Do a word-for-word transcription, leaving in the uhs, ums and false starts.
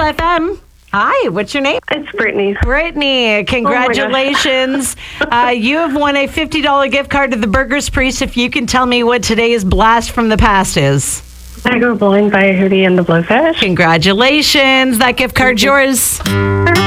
F M. Hi, what's your name? It's Brittany. Brittany, congratulations. uh, you have won a fifty dollars gift card to the Burgers Priest. If you can tell me what today's blast from the past is. I go bowling by Hootie and the Blowfish. Congratulations. That gift card's yours.